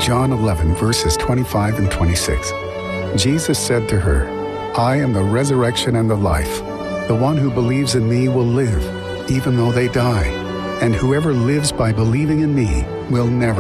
John 11, verses 25 and 26. Jesus said to her, "I am the resurrection and the life. The one who believes in me will live, even though they die. And whoever lives by believing in me will never